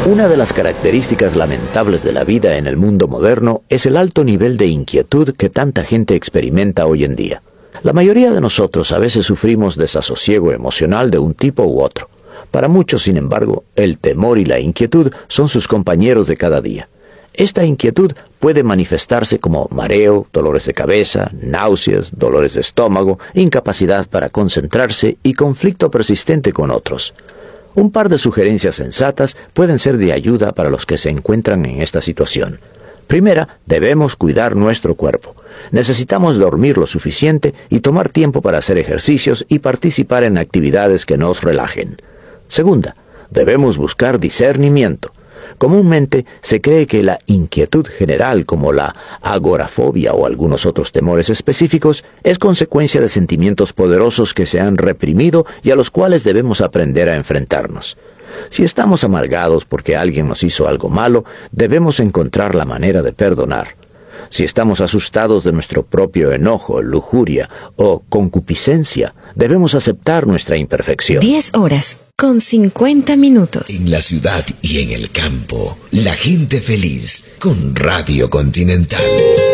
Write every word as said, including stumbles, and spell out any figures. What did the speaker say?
Una de las características lamentables de la vida en el mundo moderno es el alto nivel de inquietud que tanta gente experimenta hoy en día. La mayoría de nosotros a veces sufrimos desasosiego emocional de un tipo u otro. Para muchos, sin embargo, el temor y la inquietud son sus compañeros de cada día. Esta inquietud puede manifestarse como mareo, dolores de cabeza, náuseas, dolores de estómago, incapacidad para concentrarse y conflicto persistente con otros. Un par de sugerencias sensatas pueden ser de ayuda para los que se encuentran en esta situación. Primera, debemos cuidar nuestro cuerpo. Necesitamos dormir lo suficiente y tomar tiempo para hacer ejercicios y participar en actividades que nos relajen. Segunda, debemos buscar discernimiento. Comúnmente se cree que la inquietud general, como la agorafobia o algunos otros temores específicos, es consecuencia de sentimientos poderosos que se han reprimido y a los cuales debemos aprender a enfrentarnos. Si estamos amargados porque alguien nos hizo algo malo, debemos encontrar la manera de perdonar. Si estamos asustados de nuestro propio enojo, lujuria o concupiscencia, debemos aceptar nuestra imperfección. diez horas con cincuenta minutos. En la ciudad y en el campo, la gente feliz con Radio Continental.